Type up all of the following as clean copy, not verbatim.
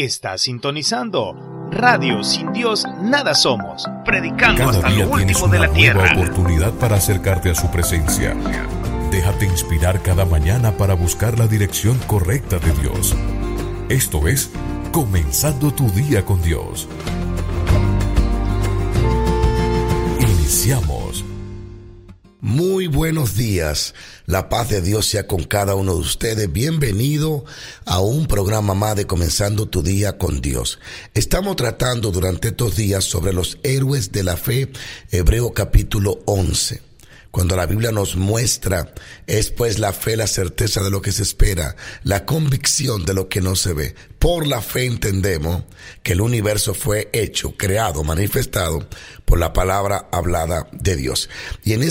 Está sintonizando Radio Sin Dios Nada Somos, predicando Cada hasta día lo último de tienes la una nueva tierra. oportunidad para acercarte a su presencia. Déjate inspirar cada mañana para buscar la dirección correcta de Dios. Esto es Comenzando tu Día con Dios. Iniciamos. Muy buenos días, la paz de Dios sea con cada uno de ustedes. Bienvenido a un programa más de Comenzando tu Día con Dios. Estamos tratando durante estos días sobre los héroes de la fe, Hebreos capítulo 11. Cuando la Biblia nos muestra, es pues la fe, la certeza de lo que se espera, la convicción de lo que no se ve. Por la fe entendemos que el universo fue hecho, creado, manifestado por la palabra hablada de Dios. Y en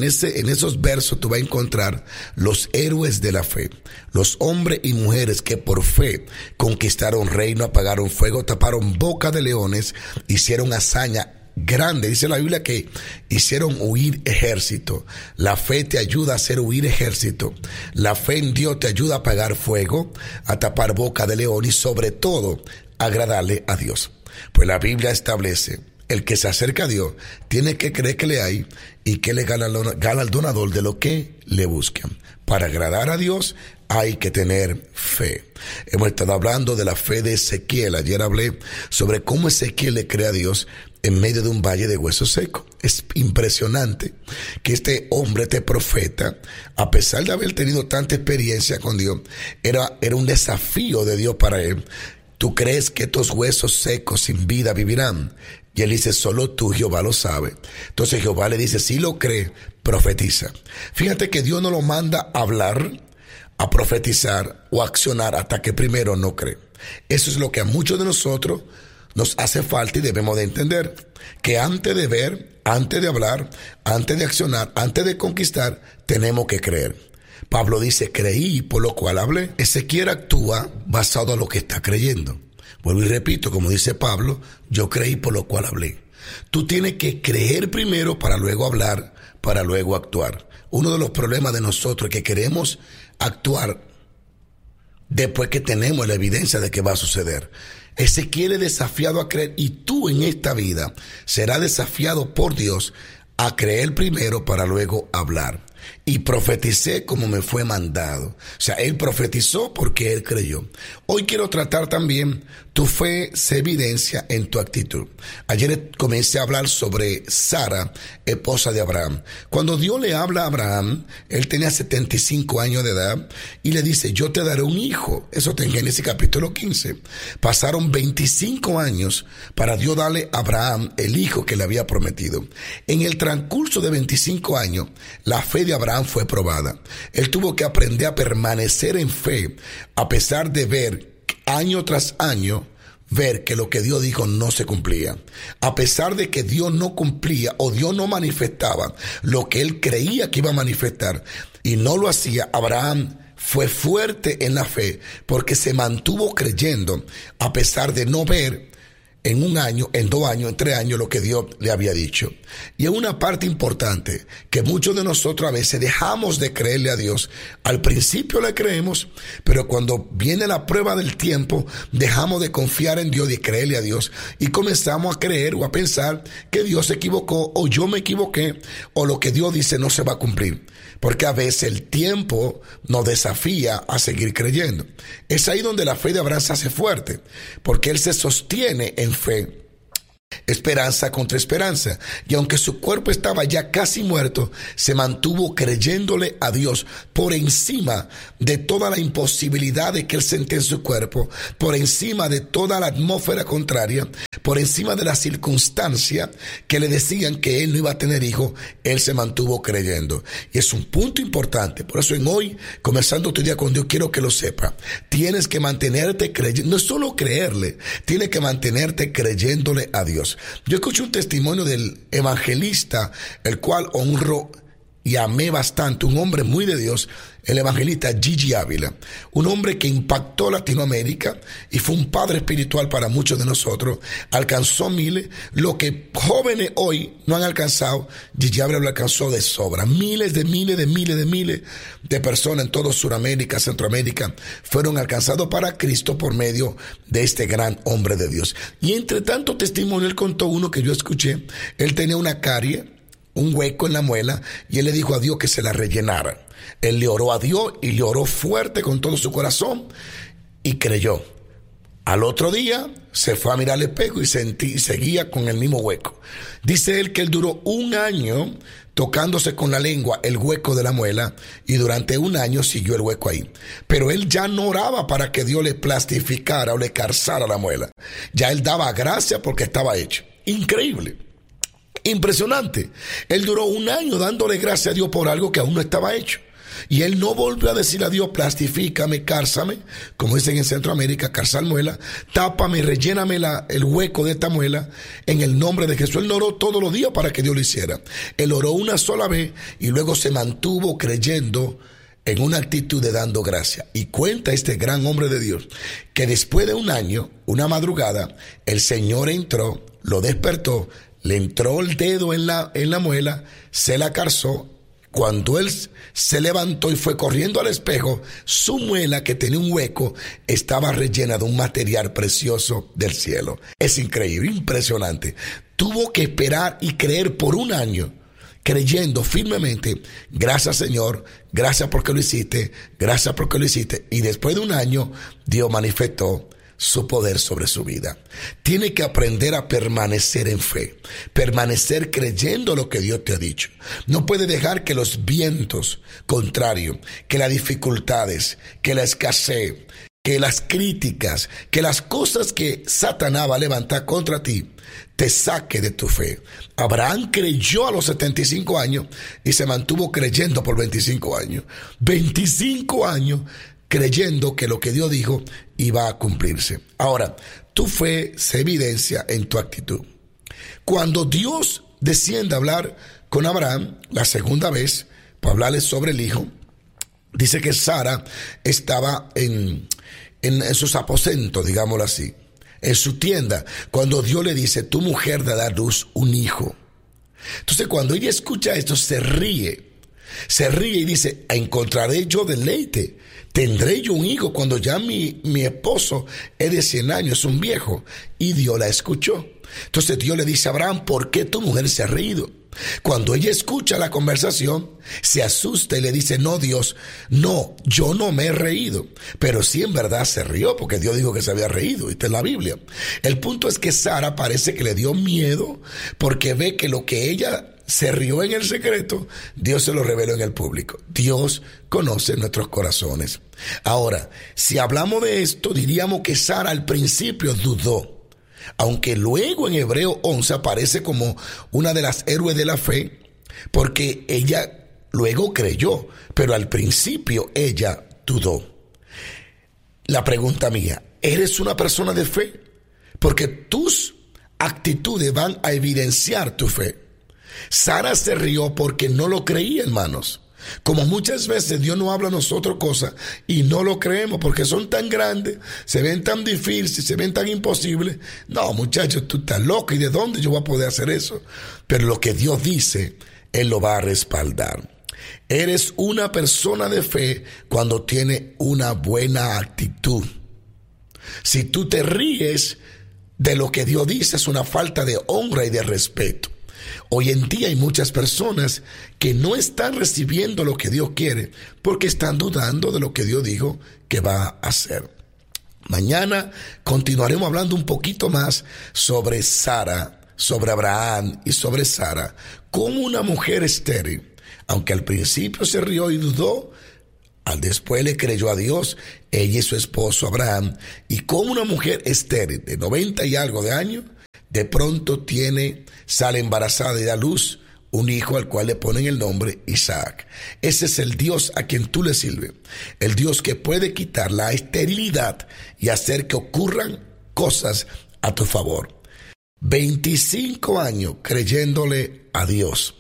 esos versos tú vas a encontrar los héroes de la fe, los hombres y mujeres que por fe conquistaron reino, apagaron fuego, taparon boca de leones, hicieron hazaña grande. Dice la Biblia que hicieron huir ejército. La fe te ayuda a hacer huir ejército. La fe en Dios te ayuda a apagar fuego, a tapar boca de león y sobre todo agradarle a Dios. Pues la Biblia establece: el que se acerca a Dios tiene que creer que le hay y que le galardonador de lo que le buscan. Para agradar a Dios hay que tener fe. Hemos estado hablando de la fe de Ezequiel. Ayer hablé sobre cómo Ezequiel le cree a Dios en medio de un valle de huesos secos. Es impresionante que este hombre, este profeta, a pesar de haber tenido tanta experiencia con Dios, era un desafío de Dios para él. ¿Tú crees que estos huesos secos sin vida vivirán? Y él dice: solo tú, Jehová, lo sabe. Entonces Jehová le dice: si lo cree, profetiza. Fíjate que Dios no lo manda a hablar, a profetizar o a accionar hasta que primero no cree. Eso es lo que a muchos de nosotros nos hace falta y debemos de entender, que antes de ver, antes de hablar, antes de accionar, antes de conquistar, tenemos que creer. Pablo dice: creí, por lo cual hablé. Ezequiel actúa basado en lo que está creyendo. Vuelvo y repito, como dice Pablo: yo creí, por lo cual hablé. Tú tienes que creer primero para luego hablar, para luego actuar. Uno de los problemas de nosotros es que queremos actuar después que tenemos la evidencia de que va a suceder. Ezequiel es desafiado a creer, y tú en esta vida serás desafiado por Dios a creer primero para luego hablar. Y profeticé como me fue mandado. O sea, él profetizó porque él creyó. Hoy quiero tratar también: tu fe se evidencia en tu actitud. Ayer comencé a hablar sobre Sara, esposa de Abraham. Cuando Dios le habla a Abraham, él tenía 75 años de edad y le dice: yo te daré un hijo. Eso está en Génesis capítulo 15. Pasaron 25 años para Dios darle a Abraham el hijo que le había prometido. En el transcurso de 25 años, la fe de Abraham fue probada. Él tuvo que aprender a permanecer en fe, a pesar de ver año tras año, ver que lo que Dios dijo no se cumplía. A pesar de que Dios no cumplía o Dios no manifestaba lo que él creía que iba a manifestar y no lo hacía, Abraham fue fuerte en la fe porque se mantuvo creyendo a pesar de no ver en un año, en 2 años, en 3 años lo que Dios le había dicho. Y es una parte importante que muchos de nosotros a veces dejamos de creerle a Dios. Al principio le creemos, pero cuando viene la prueba del tiempo, dejamos de confiar en Dios y de creerle a Dios y comenzamos a creer o a pensar que Dios se equivocó o yo me equivoqué o lo que Dios dice no se va a cumplir. Porque a veces el tiempo nos desafía a seguir creyendo. Es ahí donde la fe de Abraham se hace fuerte, porque él se sostiene en fe. Esperanza contra esperanza. Y aunque su cuerpo estaba ya casi muerto, se mantuvo creyéndole a Dios por encima de toda la imposibilidad de que él sentía en su cuerpo, por encima de toda la atmósfera contraria, por encima de la circunstancia que le decían que él no iba a tener hijo. Él se mantuvo creyendo. Y es un punto importante. Por eso en hoy, comenzando tu día con Dios, quiero que lo sepa. Tienes que mantenerte creyendo. No es solo creerle, tienes que mantenerte creyéndole a Dios. Yo escuché un testimonio del evangelista, el cual honro y amé bastante, un hombre muy de Dios, el evangelista Gigi Ávila, un hombre que impactó Latinoamérica y fue un padre espiritual para muchos de nosotros. Alcanzó miles, lo que jóvenes hoy no han alcanzado, Gigi Ávila lo alcanzó de sobra. Miles de personas en toda Sudamérica, Centroamérica, fueron alcanzados para Cristo por medio de este gran hombre de Dios. Y entre tanto testimonio, él contó uno que yo escuché. Él tenía una carie, un hueco en la muela, y él le dijo a Dios que se la rellenara. Él le oró a Dios y le oró fuerte con todo su corazón y creyó. Al otro día se fue a mirar al espejo y seguía con el mismo hueco. Dice él que él duró 1 año tocándose con la lengua el hueco de la muela, y durante 1 año siguió el hueco ahí. Pero él ya no oraba para que Dios le plastificara o le calzara la muela. Ya él daba gracias porque estaba hecho. Increíble. Impresionante. Él duró 1 año dándole gracias a Dios por algo que aún no estaba hecho. Y él no volvió a decirle a Dios: plastifícame, cálzame, como dicen en Centroamérica, calzar muela, tápame, relléname el hueco de esta muela, en el nombre de Jesús. Él no oró todos los días para que Dios lo hiciera. Él oró una sola vez y luego se mantuvo creyendo en una actitud de dando gracias. Y cuenta este gran hombre de Dios que después de 1 año, una madrugada, el Señor entró, lo despertó, le entró el dedo en la muela, se la calzó. Cuando él se levantó y fue corriendo al espejo, su muela, que tenía un hueco, estaba rellena de un material precioso del cielo. Es increíble, impresionante. Tuvo que esperar y creer por 1 año, creyendo firmemente: gracias, Señor, gracias porque lo hiciste, gracias porque lo hiciste. Y después de 1 año, Dios manifestó su poder sobre su vida. Tiene que aprender a permanecer en fe, permanecer creyendo lo que Dios te ha dicho. No puede dejar que los vientos contrarios, que las dificultades, que la escasez, que las críticas, que las cosas que Satanás va a levantar contra ti, te saque de tu fe. Abraham creyó a los 75 años y se mantuvo creyendo por 25 años. 25 años creyendo que lo que Dios dijo iba a cumplirse. Ahora, tu fe se evidencia en tu actitud. Cuando Dios desciende a hablar con Abraham la segunda vez, para hablarle sobre el hijo, dice que Sara estaba en sus aposentos, digámoslo así, en su tienda, cuando Dios le dice: tu mujer dará a luz un hijo. Entonces, cuando ella escucha esto, se ríe y dice: encontraré yo deleite, tendré yo un hijo cuando ya mi esposo es de 100 años, es un viejo. Y Dios la escuchó. Entonces Dios le dice a Abraham: ¿por qué tu mujer se ha reído? Cuando ella escucha la conversación, se asusta y le dice: no, Dios, no, yo no me he reído. Pero sí, en verdad se rió, porque Dios dijo que se había reído, y está en la Biblia. El punto es que Sara parece que le dio miedo, porque ve que lo que ella se rió en el secreto, Dios se lo reveló en el público. Dios conoce nuestros corazones. Ahora, si hablamos de esto, diríamos que Sara al principio dudó, aunque luego en Hebreo 11 aparece como una de las héroes de la fe, porque ella luego creyó, pero al principio ella dudó. La pregunta mía: ¿eres una persona de fe? Porque tus actitudes van a evidenciar tu fe. Sara se rió porque no lo creía, hermanos. Como muchas veces Dios nos habla a nosotros cosas y no lo creemos porque son tan grandes, se ven tan difíciles, se ven tan imposibles. No, muchachos, tú estás loco, ¿y de dónde yo voy a poder hacer eso? Pero lo que Dios dice, Él lo va a respaldar. Eres una persona de fe cuando tienes una buena actitud. Si tú te ríes de lo que Dios dice, es una falta de honra y de respeto. Hoy en día hay muchas personas que no están recibiendo lo que Dios quiere porque están dudando de lo que Dios dijo que va a hacer. Mañana continuaremos hablando un poquito más sobre Sara, sobre Abraham y sobre Sara, como una mujer estéril, aunque al principio se rió y dudó, después le creyó a Dios, ella y su esposo Abraham, y como una mujer estéril de 90 y algo de años, de pronto sale embarazada y da luz un hijo al cual le ponen el nombre Isaac. Ese es el Dios a quien tú le sirves, el Dios que puede quitar la esterilidad y hacer que ocurran cosas a tu favor. 25 años creyéndole a Dios,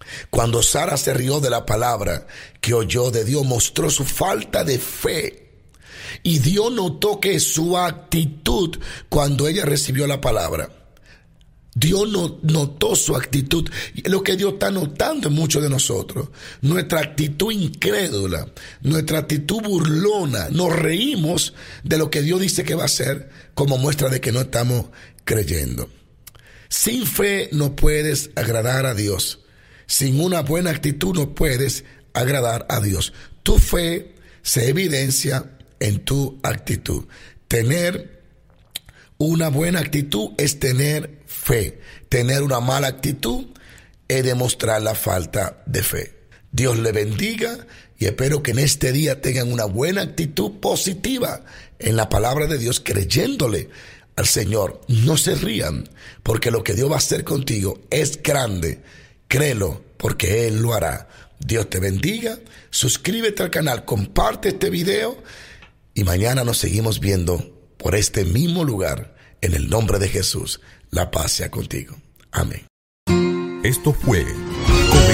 Cuando Sara se rió de la palabra que oyó de Dios, mostró su falta de fe. Y Dios notó que su actitud cuando ella recibió la palabra. Dios notó su actitud. Y es lo que Dios está notando en muchos de nosotros. Nuestra actitud incrédula, nuestra actitud burlona. Nos reímos de lo que Dios dice que va a hacer como muestra de que no estamos creyendo. Sin fe no puedes agradar a Dios. Sin una buena actitud no puedes agradar a Dios. Tu fe se evidencia en tu actitud. Tener una buena actitud es tener fe. Tener una mala actitud es demostrar la falta de fe. Dios le bendiga y espero que en este día tengan una buena actitud positiva en la palabra de Dios, creyéndole al Señor. No se rían, porque lo que Dios va a hacer contigo es grande. Créelo, porque Él lo hará. Dios te bendiga. Suscríbete al canal, comparte este video y mañana nos seguimos viendo por este mismo lugar. En el nombre de Jesús, la paz sea contigo. Amén. Esto fue